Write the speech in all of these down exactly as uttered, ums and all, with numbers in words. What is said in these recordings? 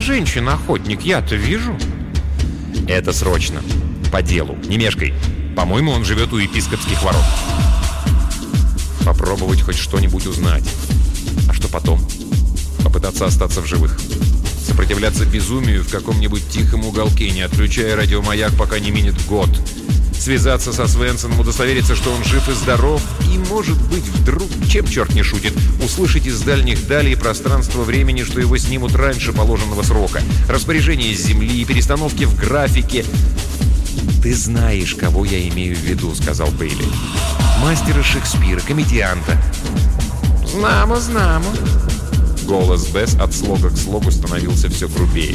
женщина-охотник, я-то вижу». «Это срочно. По делу. Не мешкай. По-моему, он живет у епископских ворот». Попробовать хоть что-нибудь узнать. А что потом? Попытаться остаться в живых. Сопротивляться безумию в каком-нибудь тихом уголке, не отключая радиомаяк, пока не минет год. Связаться со Свенсоном, удостовериться, что он жив и здоров. И, может быть, вдруг, чем черт не шутит, услышать из дальних далей пространства времени, что его снимут раньше положенного срока. Распоряжение с земли, перестановки в графике. «Ты знаешь, кого я имею в виду», — сказал Бейли. «Мастера Шекспира, комедианта». «Знамо, знамо». Голос Бесс от слога к слогу становился все грубее.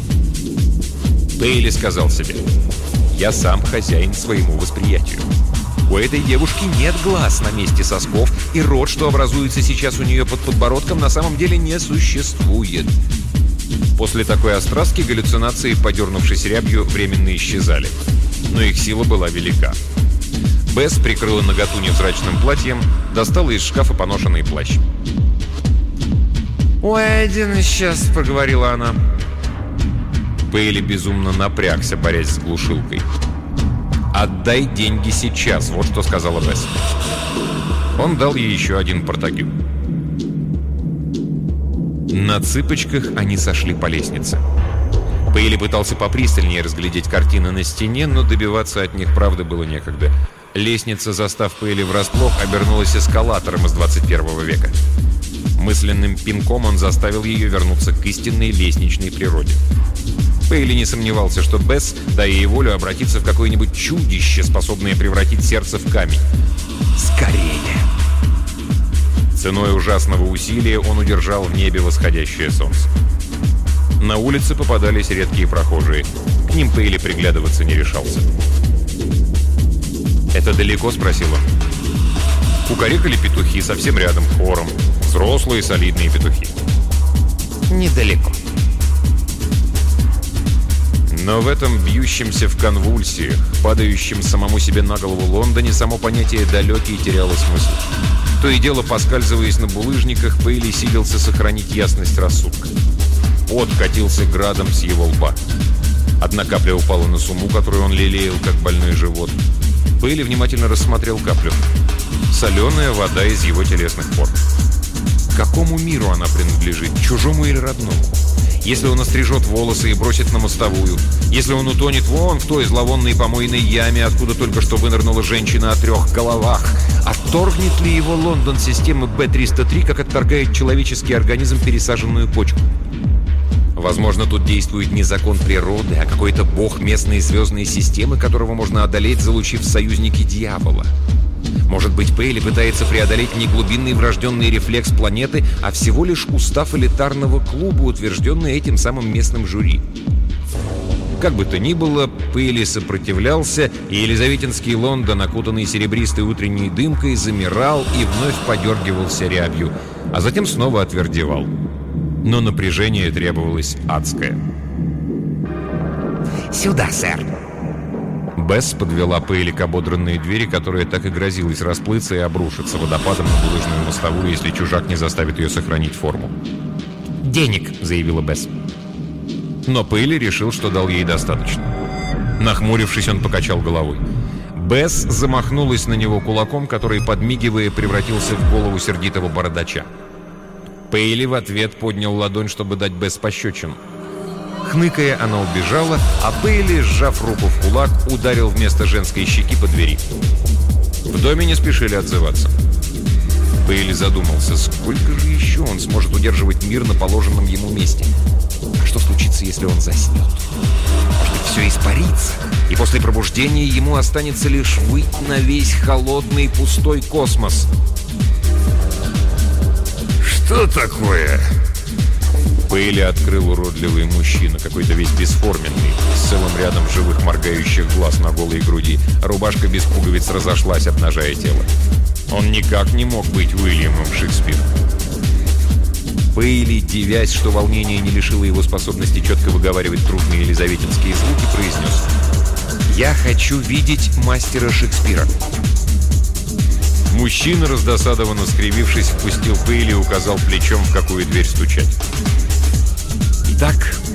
Бейли сказал себе: «Я сам хозяин своему восприятию. У этой девушки нет глаз на месте сосков, и рот, что образуется сейчас у нее под подбородком, на самом деле не существует». После такой острастки галлюцинации, подернувшись рябью, временно исчезали. Но их сила была велика. Бесс прикрыла наготу невзрачным платьем, достала из шкафа поношенный плащ. «Ой, один сейчас», — проговорила она. Бейли безумно напрягся, борясь с глушилкой. «Отдай деньги сейчас», — вот что сказала Бесс. Он дал ей еще один портагю. На цыпочках они сошли по лестнице. Бейли пытался попристальнее разглядеть картины на стене, но добиваться от них правды было некогда. Лестница, застав Бейли врасплох, обернулась эскалатором из двадцать первого века. Мысленным пинком он заставил ее вернуться к истинной лестничной природе. Бейли не сомневался, что Бесс, дая ей волю, обратится в какое-нибудь чудище, способное превратить сердце в камень. «Скорее!» Ценой ужасного усилия он удержал в небе восходящее солнце. На улице попадались редкие прохожие. К ним Бейли приглядываться не решался. «Это далеко?» — спросил он. Кукарекали петухи совсем рядом, хором. Взрослые солидные петухи. «Недалеко». Но в этом бьющемся в конвульсиях, падающем самому себе на голову Лондоне, само понятие «далекий» теряло смысл. То и дело, поскальзываясь на булыжниках, Бейли силился сохранить ясность рассудка. Пот катился градом с его лба. Одна капля упала на сумму, которую он лелеял, как больной живот. Бейли внимательно рассмотрел каплю. Соленая вода из его телесных пор. Какому миру она принадлежит, чужому или родному? Если он острижет волосы и бросит на мостовую, если он утонет вон в той зловонной помойной яме, откуда только что вынырнула женщина о трех головах, отторгнет ли его Лондон системы Б триста три, как отторгает человеческий организм пересаженную почку? Возможно, тут действует не закон природы, а какой-то бог местной звездной системы, которого можно одолеть, залучив в союзники дьявола. Может быть, Бейли пытается преодолеть не глубинный врожденный рефлекс планеты, а всего лишь устав элитарного клуба, утвержденный этим самым местным жюри. Как бы то ни было, Бейли сопротивлялся, и елизаветинский Лондон, окутанный серебристой утренней дымкой, замирал и вновь подергивался рябью, а затем снова отвердевал. Но напряжение требовалось адское. «Сюда, сэр!» Бесс подвела Бейли к ободранной двери, которая так и грозилась расплыться и обрушиться водопадом на булыжную мостовую, если чужак не заставит ее сохранить форму. «Денег!» — заявила Бесс. Но Бейли решил, что дал ей достаточно. Нахмурившись, он покачал головой. Бесс замахнулась на него кулаком, который, подмигивая, превратился в голову сердитого бородача. Бейли в ответ поднял ладонь, чтобы дать Бесс пощечину. Хныкая, она убежала, а Бейли, сжав руку в кулак, ударил вместо женской щеки по двери. В доме не спешили отзываться. Бейли задумался, сколько же еще он сможет удерживать мир на положенном ему месте. А что случится, если он заснет? Может быть, все испарится, и после пробуждения ему останется лишь выйти на весь холодный пустой космос. «Что такое?» Бейли открыл уродливый мужчина, какой-то весь бесформенный, с целым рядом живых моргающих глаз на голой груди. Рубашка без пуговиц разошлась, обнажая тело. Он никак не мог быть Уильямом Шекспиром. Бейли, дивясь, что волнение не лишило его способности четко выговаривать трудные елизаветинские звуки, произнес: «Я хочу видеть мастера Шекспира». Мужчина, раздосадованно скривившись, впустил Бейли и указал плечом, в какую дверь стучать. «Итак,